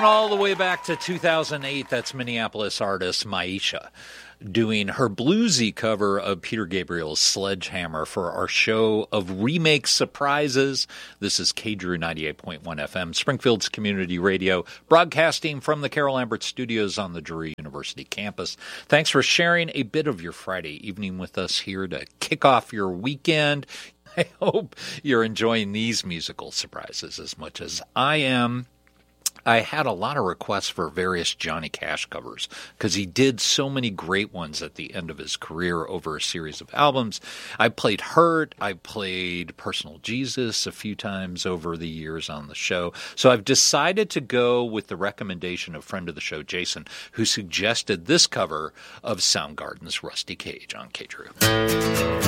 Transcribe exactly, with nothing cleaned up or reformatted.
going all the way back to two thousand eight. That's Minneapolis artist Maisha doing her bluesy cover of Peter Gabriel's Sledgehammer for our show of remake surprises. This is K Drew ninety-eight point one F M, Springfield's community radio, broadcasting from the Carol Lambert Studios on the Drury University campus. Thanks for sharing a bit of your Friday evening with us here to kick off your weekend. I hope you're enjoying these musical surprises as much as I am. I had a lot of requests for various Johnny Cash covers because he did so many great ones at the end of his career over a series of albums. I played Hurt. I played Personal Jesus a few times over the years on the show. So I've decided to go with the recommendation of friend of the show, Jason, who suggested this cover of Soundgarden's Rusty Cage on K Drew.